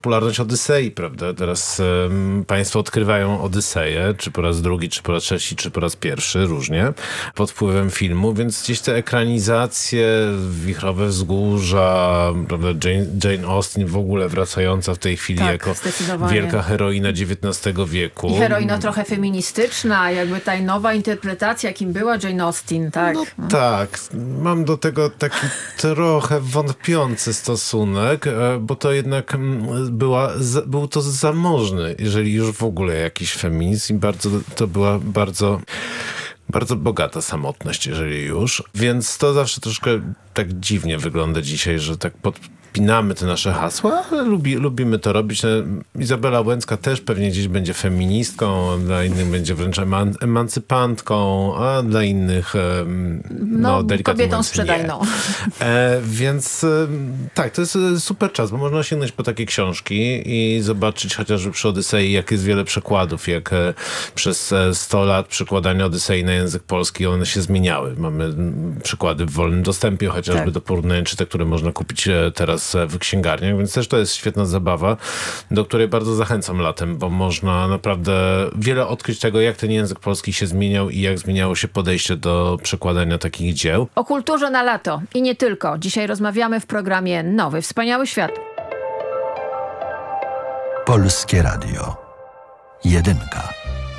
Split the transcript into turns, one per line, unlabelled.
popularność Odysei, prawda? Teraz państwo odkrywają Odyseję, czy po raz drugi, czy po raz trzeci, czy po raz pierwszy, różnie, pod wpływem filmu, więc gdzieś te ekranizacje, Wichrowe Wzgórza, prawda? Jane Austen w ogóle wracająca w tej chwili jako wielka heroina XIX wieku.
I heroina trochę feministyczna, jakby ta nowa interpretacja, jakim była Jane Austen, tak?
No tak, mam do tego taki trochę wątpiący stosunek, bo to jednak był to zamożny, jeżeli już w ogóle jakiś feminizm, to była bardzo bogata samotność, jeżeli już. Więc to zawsze troszkę tak dziwnie wygląda dzisiaj, że tak podpinamy te nasze hasła, ale lubimy to robić. Izabela Łęcka też pewnie gdzieś będzie feministką, a dla innych będzie wręcz emancypantką, a dla innych delikatnie
kobietą sprzedajną.
Więc tak, to jest super czas, bo można sięgnąć po takie książki i zobaczyć chociażby przy Odysei, jak jest wiele przekładów, jak przez 100 lat przekładania Odysei na język polski one się zmieniały. Mamy przykłady w wolnym dostępie, chociażby do porównania, czy te, które można kupić teraz w księgarniach, więc też to jest świetna zabawa, do której bardzo zachęcam latem, bo można naprawdę wiele odkryć tego, jak ten język polski się zmieniał i jak zmieniało się podejście do przekładania takich dzieł.
O kulturze na lato i nie tylko. Dzisiaj rozmawiamy w programie Nowy Wspaniały Świat.
Polskie Radio. 1.